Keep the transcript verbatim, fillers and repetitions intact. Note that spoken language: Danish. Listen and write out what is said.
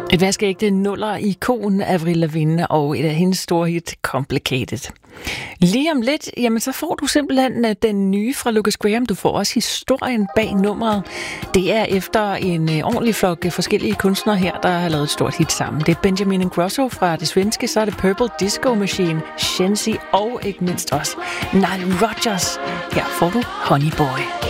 Et vaskeægte nuller-ikon, Avril Lavigne, og et af hendes store hit, Complicated. Lige om lidt, jamen så får du simpelthen den nye fra Lukas Graham. Du får også historien bag nummeret. Det er efter en ordentlig flok forskellige kunstnere her, der har lavet et stort hit sammen. Det er Benjamin Ingrosso fra det svenske, så er det Purple Disco Machine, Shensi og ikke mindst også Nile Rodgers. Her får du Honey Boy.